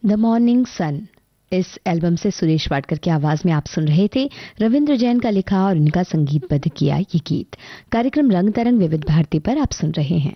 The morning sun इस album से सुरेश वाडकर की आवाज में आप सुन रहे थे रविंद्र जैन का लिखा और उनका संगीतबद्ध किया ये गीत। कार्यक्रम रंग तरंग विविध भारती पर आप सुन रहे हैं।